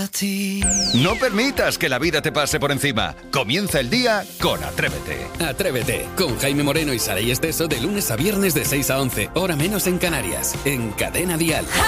a ti. No permitas que la vida te pase por encima. Comienza el día con Atrévete. Atrévete, con Jaime Moreno y Saray Esteso de lunes a viernes de 6 a 11, hora menos en Canarias, en Cadena Dial.